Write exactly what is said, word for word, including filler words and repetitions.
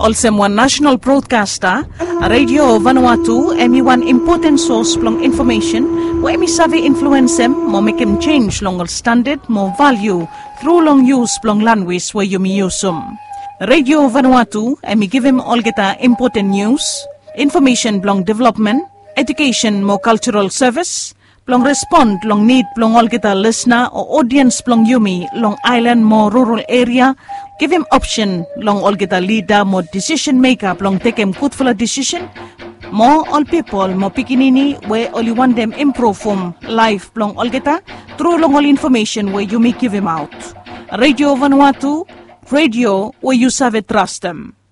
Also one national broadcaster, Radio Vanuatu, emi one important source plong information, where emi savi influence them, mo make him change long standard, more value, through long use plong language where you me use them. Radio Vanuatu, emi give him all geta important news, information plong development, education more cultural service, plong respond long need plong all geta listener or audience plong yumi long island more rural area. Give him option long all get a leader, more decision maker, long take him good for a decision. More all people, more pikinini, where only want them improve from life long all get a through long all information where you may give him out. Radio Vanuatu, radio where you serve trust them.